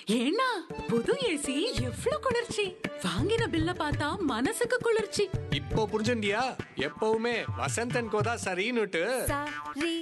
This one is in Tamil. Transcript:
ஏன்னா புது ஏசி எவ்ளோ குளிர்ச்சி. வாங்கின பில்ல பார்த்தா மனசுக்கு குளிர்ச்சி. இப்போ புரிஞ்சுண்டியா? எப்பவுமே வசந்த் அண்ட் கோதா சரின்னுட்டு. சரி